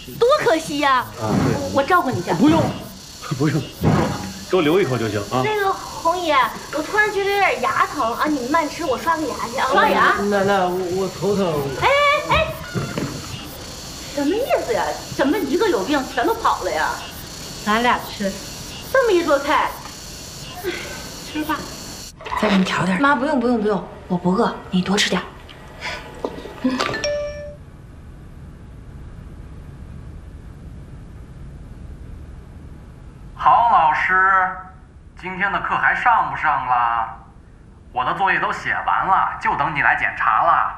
多可惜呀！ 啊，对， 我照顾你一下。 不用，不用，给我留一口就行啊。 那个红姨，我突然觉得有点牙疼啊，你们慢吃，我刷个牙去啊。刷牙？ 那我头疼。 哎，什么意思呀？怎么一个有病全都跑了呀？咱俩吃，这么一桌菜，吃吧。 再给你调点。 妈，不用，我不饿，你多吃点。 郝老师，今天的课还上不上了？我的作业都写完了，就等你来检查了。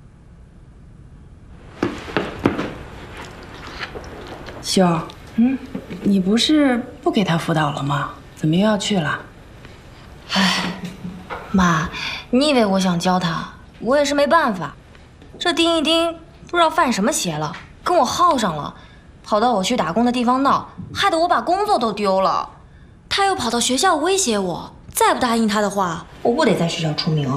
秀儿，你不是不给他辅导了吗？怎么又要去了？ 哎，妈，你以为我想教他，我也是没办法。这丁一丁不知道犯什么邪了，跟我耗上了，跑到我去打工的地方闹，害得我把工作都丢了。他又跑到学校威胁我，再不答应他的话，我不得在学校出名。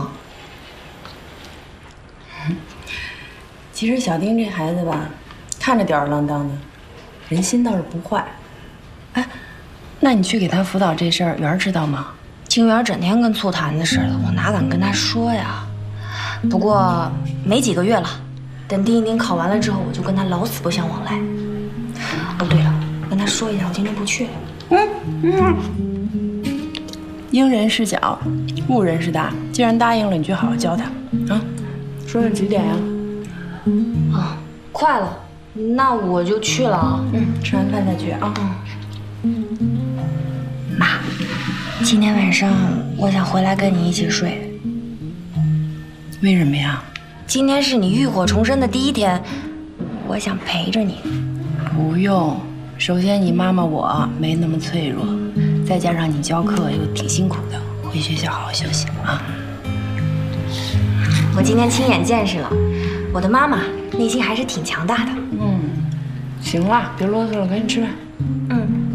其实小丁这孩子吧，看着吊儿郎当的，人心倒是不坏。哎，那你去给他辅导这事儿，媛儿知道吗？ 静媛整天跟醋坛子似的，我哪敢跟他说呀？不过没几个月了，等丁一丁考完了之后，我就跟他老死不相往来。哦，对了，跟他说一下，我今天不去了。 应人是小，误人是大。既然答应了，你就好好教他啊。说说几点呀？ 啊，快了，那我就去了啊。 吃完饭再去啊。 妈，今天晚上我想回来跟你一起睡。 为什么呀？ 今天是你浴火重生的第一天，我想陪着你。 不用，首先你妈妈我没那么脆弱，再加上你教课又挺辛苦的，回学校好好休息啊。 我今天亲眼见识了，我的妈妈内心还是挺强大的。 行了，别啰嗦了，赶紧吃饭。